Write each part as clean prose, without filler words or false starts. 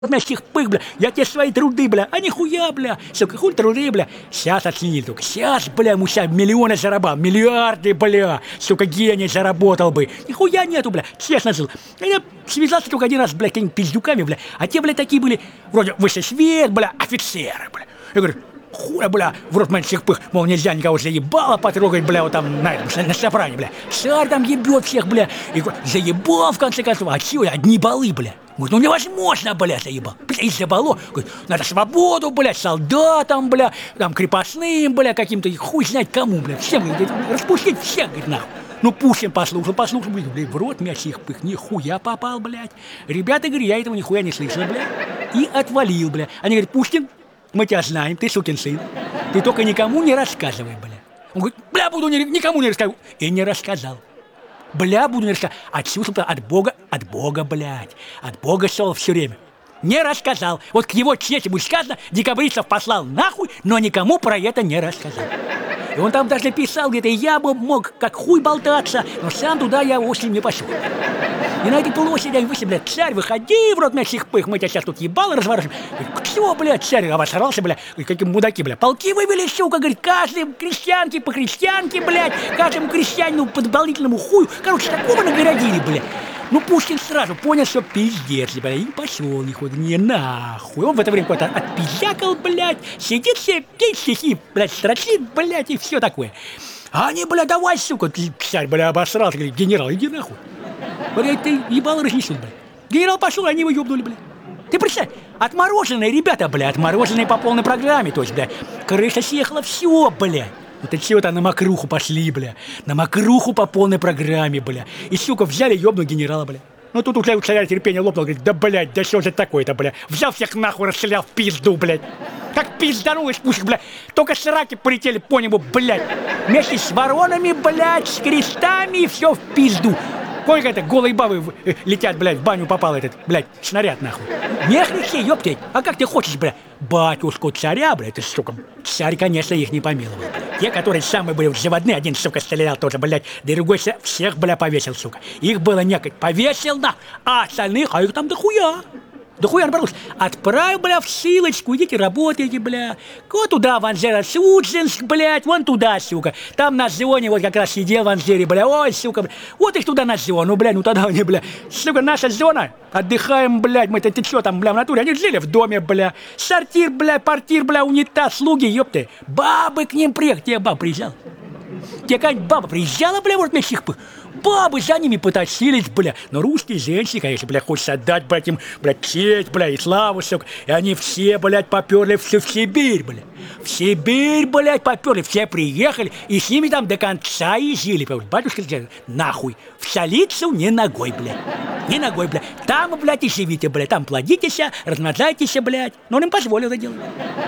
Начих пых, бля, я тебе свои труды, бля, а нихуя, бля, сука, хуй труды, бля, сейчас оценили только, сейчас, бля, мы сейчас миллионы заработал, миллиарды, бля, сука, гений заработал бы, нихуя нету, бля, честно жил, я связался только один раз, бля, какими пиздюками, бля, а те, бля, такие были, вроде высший свет, бля, офицеры, бля, я говорю, хуя, бля, в рот меньших пых, мол, нельзя никого заебало потрогать, бля, вот там, на собрании, бля, царь там ебет всех, бля, и заебал, в конце концов, а чего, одни балы, бля. Говорит, ну невозможно, блядь, заебал. Блядь, забало. Говорит, надо свободу, блядь, солдатам, бля, там, крепостным, бля, каким-то, хуй знать кому, блядь, всем, говорит, распустить всех, говорит, нахуй. Ну, Пушкин послушал, блядь, в рот мячих пых, нихуя попал, блядь. Ребята, говорят, я этого нихуя не слышал, блядь. И отвалил, блядь. Они говорят, Пушкин, мы тебя знаем, ты сукин сын. Ты только никому не рассказывай, блядь. Он говорит, бля, буду никому не рассказывать. И не рассказал. Бля, буду не рассказывать. Отчувствовал от Бога, блядь. От Бога шел все время. Не рассказал. Вот к его чести будет сказано, декабристов послал нахуй, но никому про это не рассказал. И он там даже писал где-то, я бы мог как хуй болтаться, но сам туда я вовсе не пошел. И на этой площади они вышли, блядь, царь, выходи в рот мячих пых, мы тебя сейчас тут ебало разворачиваем. Чего, блядь, царь обосрался, блядь, какие мудаки, блядь, полки вывели, сука, говорит, каждым крестьянке по крестьянке, блядь, каждому крестьянину по дополнительному хую, короче, такого нагородили, блядь. Ну, Пушкин сразу понял, что пиздец, блядь, и пошел, нихуя, не нахуй. Он в это время куда-то отпиздякал, блядь, сидит себе, стихи, блядь, строчит, блядь, и все такое. А они, блядь, давай, сука, царь, блядь, обосрался, говорит, генерал, иди нахуй. Блядь, ты ебало разнесут, блядь. Генерал пошел, они его ебнули, блядь. Ты представь, отмороженные ребята, блядь, отмороженные по полной программе, то есть, блядь, крыша съехала, все, блядь. Вот это чего-то на мокруху пошли, бля. На мокруху по полной программе, бля. И, сука, взяли ёбну генерала, бля. Ну тут у царя терпение лопнуло, говорит, да, блядь, да что же такое-то, бля. Взял всех нахуй, расстрелял в пизду, блядь. Как пизданулась пушка, бля. Только сраки полетели по небу, блядь. Вместе с воронами, блядь, с крестами, и все в пизду. Сколько это голые бабы летят, блядь, в баню попал этот, блядь, снаряд, нахуй. Не хрести, ёптеть. А как ты хочешь, блядь, батюшку царя, блядь, ты, сука, царь, конечно, их не помиловал, блядь. Те, которые самые были заводные, один, сука, стрелял тоже, блядь, другой всех, бля, повесил, сука. Их было некогда, повесил, нахуй, а остальных, а их там дохуя. Дохуя набралось. Отправил, бля, в ссылочку, идите работайте, бля. Вот туда, в Анжеро-Судженск, блядь, вон туда, сука. Там на зоне вот как раз сидел в Анжере, бля, ой, сука, бля. Вот их туда на зону, бля, ну тогда они, бля. Сука, наша зона, отдыхаем, блядь, мы-то, ты что там, бля, в натуре? Они жили в доме, бля. Сортир, бля, портир, бля, унитаз, слуги, ёпты. Бабы к ним приехали, тебе баба приезжала. Тебе какая-нибудь баба приезжала, бля, вот мячих пых. Бабы за ними потащились, бля. Но русские женщины, конечно, бля, хочется отдать, блядь, им, блядь, честь, бля, и славу, сука. И они все, блядь, поперли в Сибирь, бля. В Сибирь, блядь, поперли, все приехали, и с ними там до конца и жили. Батюшка, нахуй, в столицу не ногой, блядь. Не ногой, блядь. Там, блядь, и живите, блядь, там плодитесь, размножайтесь, блядь. Но он им позволил это делать.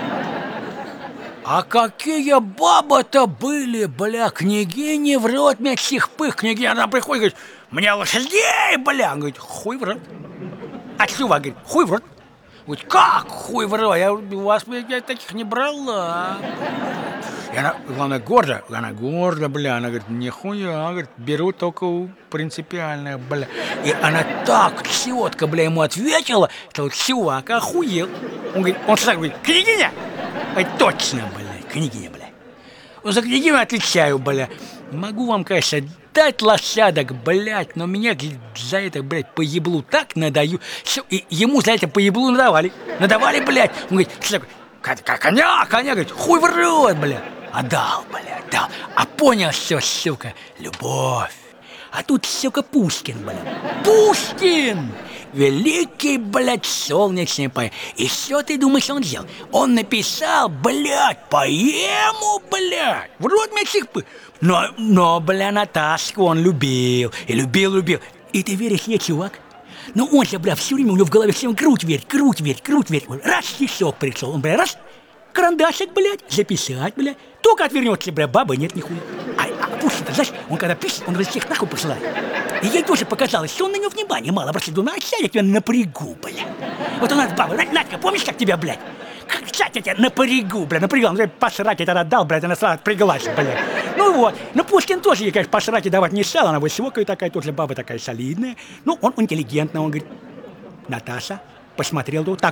А какие бабы-то были, бля, княгини в рот мячих пых. Княгиня, она приходит и говорит, мне лошадей, бля. Он говорит, хуй в рот. А чува, говорит, хуй в рот. Говорит, как хуй в рот? Я у вас, я таких не брала. И она, главное, гордо, бля. Она говорит, нихуя, говорит, беру только у принципиальная, бля. И она так четко, бля, ему ответила, что чувак охуел. Он говорит, он сразу говорит, княгиня. Ай, точно, бля, княгиня, бля. За княгиню отвечаю, бля. Могу вам, конечно, дать лошадок, блядь, но меня за это, блядь, по еблу так надаю. Все, и ему за это по еблу надавали. Надавали, блядь. Он говорит, что такое? Коня, говорит, хуй в рот, бля. Отдал, блядь, дал. А понял, что, сука, любовь. А тут, сука, Пушкин, блядь. Пушкин! Великий, блядь, солнечный поэт. И что ты думаешь, он сделал? Он написал, блядь, поэму, блядь. В рот мячих пых. Но, бля, Наташку он любил. И любил. И ты веришь мне, чувак? Ну он же, бля, все время у него в голове всем круть верь. Раз стишок пришел, он, бля, раз, карандашик, блядь, записать, блядь. Только отвернется, бля, бабы нет нихуя. А Пушкин, знаешь, он когда пишет, он всех нахуй посылает. И ей тоже показалось, что он на него внимания мало обратил. Ну, сядь, я тебя напрягу, бля. Вот у нас баба, Надька, помнишь, как тебя, блядь? Сядь, я тебя напрягу, бля, напрягал. Он посрать это отдал, блядь, она сразу отпряглась, блядь. Ну вот, ну Пушкин тоже ей, конечно, посрать и давать не стал. Она высокая такая, тоже баба такая солидная. Ну, он интеллигентная, он говорит, Наташа, посмотрел, так